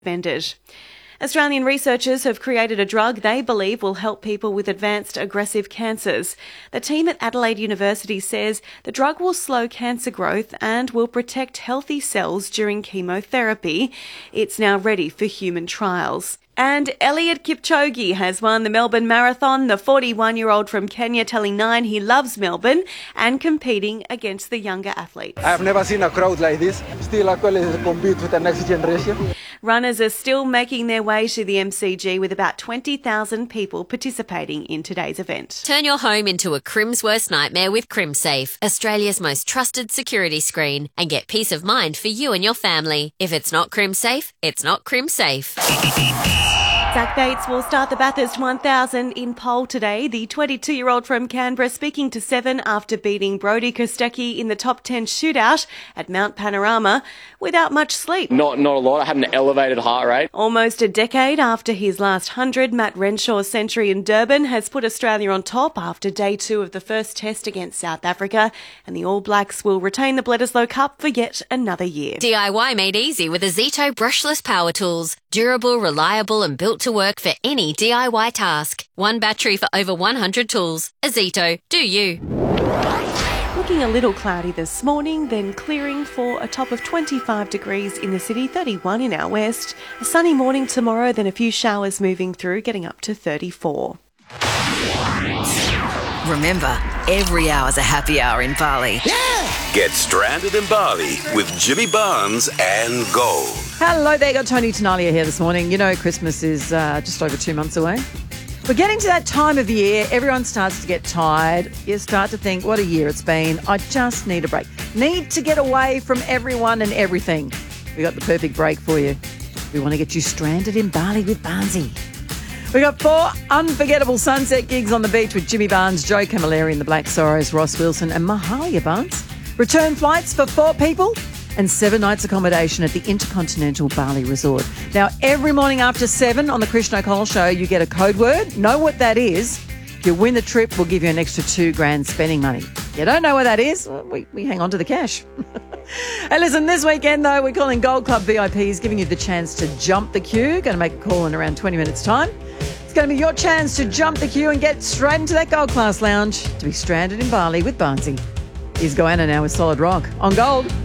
suspended. Australian researchers have created a drug they believe will help people with advanced aggressive cancers. The team at Adelaide University says the drug will slow cancer growth and will protect healthy cells during chemotherapy. It's now ready for human trials. And Eliud Kipchoge has won the Melbourne Marathon, the 41-year-old from Kenya telling Nine he loves Melbourne and competing against the younger athletes. I have never seen a crowd like this. Still actually compete with the next generation. Runners are still making their way to the MCG with about 20,000 people participating in today's event. Turn your home into a Crim's worst nightmare with CrimSafe, Australia's most trusted security screen, and get peace of mind for you and your family. If it's not CrimSafe, it's not CrimSafe. Zach Bates will start the Bathurst 1000 in pole today. The 22-year-old from Canberra speaking to Seven after beating Brodie Kostecki in the top 10 shootout at Mount Panorama without much sleep. Not a lot. I had an elevated heart rate. Almost a decade after his last 100, Matt Renshaw's century in Durban has put Australia on top after day 2 of the first test against South Africa, and the All Blacks will retain the Bledisloe Cup for yet another year. DIY made easy with Azito brushless power tools. Durable, reliable and built to work for any DIY task. One battery for over 100 tools. Azito, do you. Looking a little cloudy this morning, then clearing for a top of 25 degrees in the city, 31 in our west. A sunny morning tomorrow, then a few showers moving through, getting up to 34. Remember, every hour's a happy hour in Bali. Yeah! Get stranded in Bali with Jimmy Barnes and Gold. Hello there, got Tony Tenalia here this morning. You know Christmas is just over 2 months away. We're getting to that time of year, everyone starts to get tired. You start to think, what a year it's been. I just need a break. Need to get away from everyone and everything. We got the perfect break for you. We want to get you stranded in Bali with Barnesy. We got 4 unforgettable sunset gigs on the beach with Jimmy Barnes, Joe Camilleri and the Black Sorrows, Ross Wilson and Mahalia Barnes. Return flights for 4 people and 7 nights accommodation at the Intercontinental Bali Resort. Now, every morning after 7 on the Christian O'Connell Show, you get a code word. Know what that is. If you win the trip, we'll give you an extra $2,000 spending money. You don't know what that is? Well, we hang on to the cash. Hey, listen, this weekend, though, we're calling Gold Club VIPs, giving you the chance to jump the queue. Going to make a call in around 20 minutes' time. It's going to be your chance to jump the queue and get straight into that Gold Class Lounge to be stranded in Bali with Barnesy. Here's Goanna now with Solid Rock on Gold.